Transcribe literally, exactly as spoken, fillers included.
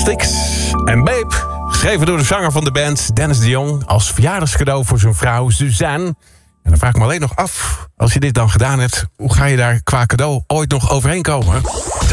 Stix en Babe, geschreven door de zanger van de band Dennis de Jong als verjaardagscadeau voor zijn vrouw Suzanne. En dan vraag ik me alleen nog af, als je dit dan gedaan hebt, hoe ga je daar qua cadeau ooit nog overheen komen?